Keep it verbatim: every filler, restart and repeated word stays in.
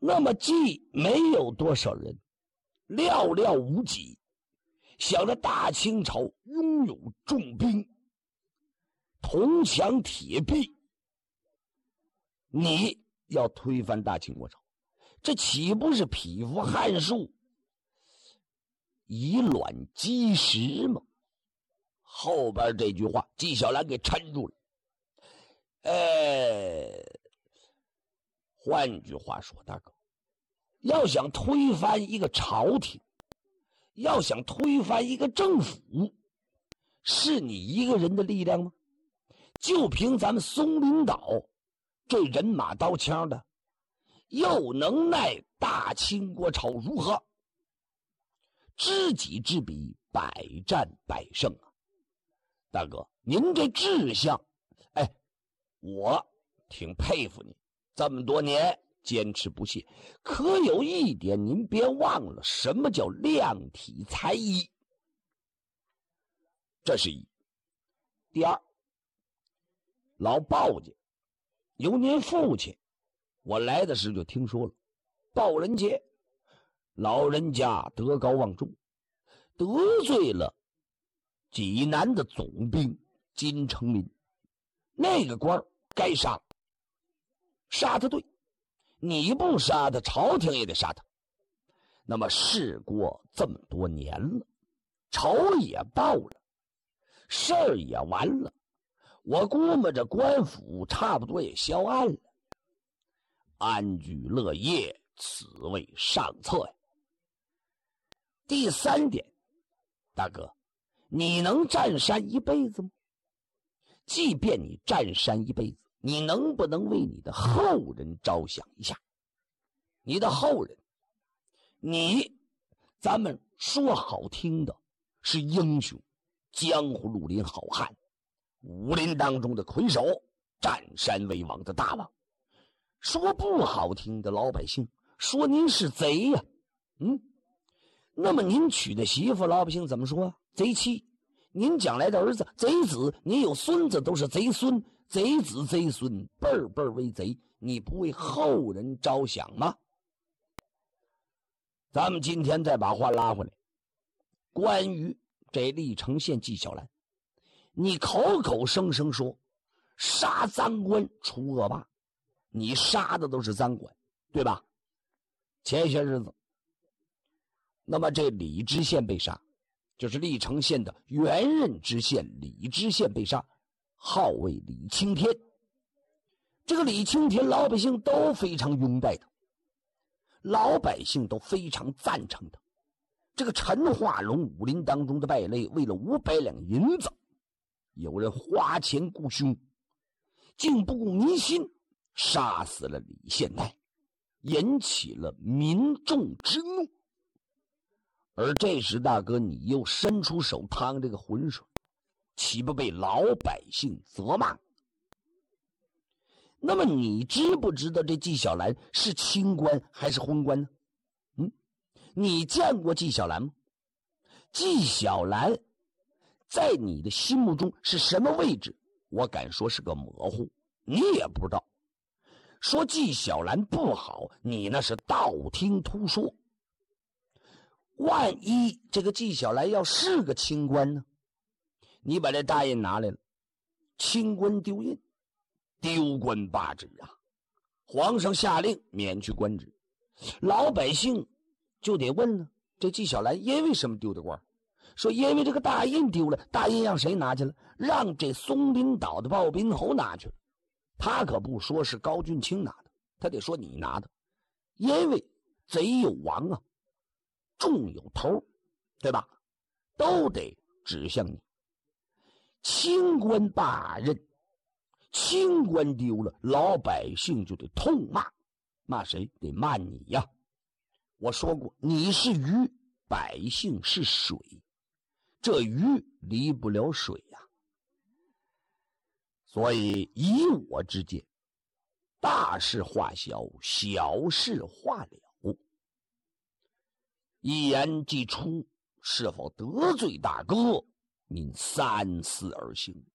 那么既没有多少人，寥寥无几，想着大清朝拥有重兵，铜墙铁壁，你要推翻大清国朝，这岂不是匹夫撼树，以卵击石吗？后边这句话纪晓岚给撑住了。呃，换句话说，大哥，要想推翻一个朝廷，要想推翻一个政府，是你一个人的力量吗？就凭咱们松林岛这人马刀枪的，又能奈大清国朝如何？知己知彼，百战百胜啊！大哥，您这志向，哎，我挺佩服你，这么多年坚持不懈。可有一点您别忘了，什么叫量体裁衣？这是一。第二，老鲍家有您父亲，我来的时就听说了，鲍仁杰老人家德高望重，得罪了济南的总兵金城林，那个官该杀，杀他对，你不杀他，朝廷也得杀他。那么事过这么多年了，仇也报了，事儿也完了，我估摸着官府差不多也销案了，安居乐业，此为上策呀。第三点，大哥，你能占山一辈子吗？即便你占山一辈子，你能不能为你的后人着想一下？你的后人，你咱们说好听的是英雄，江湖绿林好汉，武林当中的魁首，占山为王的大王。说不好听的，老百姓说您是贼呀、啊、嗯，那么您娶的媳妇，老百姓怎么说？贼妻。您将来的儿子贼子，您有孙子都是贼孙，贼子贼孙，辈儿辈儿为贼，你不为后人着想吗？咱们今天再把话拉回来，关于这历城县纪晓岚，你口口声声说杀赃官除恶霸，你杀的都是赃官，对吧？前些日子，那么这李知县被杀，就是历城县的原任知县李知县被杀，号为李青天。这个李青天老百姓都非常拥戴他，老百姓都非常赞成他。这个陈化龙武林当中的败类，为了五百两银子，有人花钱雇凶，竟不顾民心，杀死了李县太，引起了民众之怒。而这时大哥你又伸出手趟这个浑水，岂不被老百姓责骂？那么你知不知道这纪晓岚是清官还是昏官呢？嗯，你见过纪晓岚吗？纪晓岚在你的心目中是什么位置？我敢说是个模糊，你也不知道。说纪晓岚不好，你那是道听途说。万一这个纪晓岚要是个清官呢？你把这大印拿来了，清官丢印，丢官罢职啊！皇上下令免去官职，老百姓就得问了，这纪晓岚因为什么丢的官？说因为这个大印丢了，大印让谁拿去了？让这松林岛的鲍宾侯拿去了。他可不说是高俊卿拿的，他得说你拿的，因为贼有王啊，众有头，对吧？都得指向你。清官罢任，清官丢了，老百姓就得痛骂，骂谁？得骂你呀！我说过，你是鱼，百姓是水，这鱼离不了水呀。所以以我之见，大事化小，小事化了。一言既出，是否得罪大哥？您三思而行。